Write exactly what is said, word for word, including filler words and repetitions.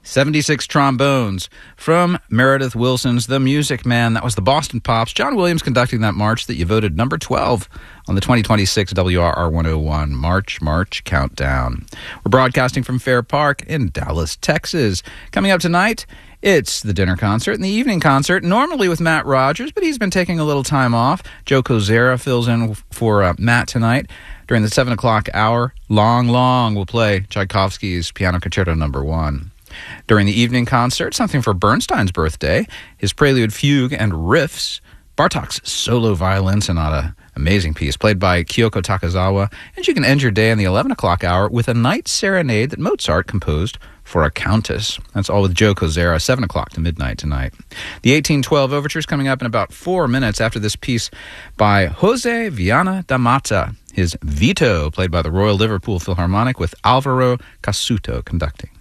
seventy-six trombones from Meredith Wilson's The Music Man. That was the Boston Pops. John Williams conducting that march that you voted number twelve on the twenty twenty-six W R R one oh one March, March Countdown. We're broadcasting from Fair Park in Dallas, Texas. Coming up tonight, it's the dinner concert and the evening concert, normally with Matt Rogers, but he's been taking a little time off. Joe Kozera fills in for uh, Matt tonight. During the seven o'clock hour, Long Long will play Tchaikovsky's Piano Concerto Number One. During the evening concert, something for Bernstein's birthday, his Prelude, Fugue, and Riffs, Bartok's Solo Violin Sonata, amazing piece, played by Kyoko Takazawa, and you can end your day in the eleven o'clock hour with a night serenade that Mozart composed for a countess. That's all with Joe Kozera, seven o'clock to midnight tonight. The eighteen twelve Overture is coming up in about four minutes after this piece by Jose Viana da Mata, his Vito, played by the Royal Liverpool Philharmonic with Alvaro Casuto conducting.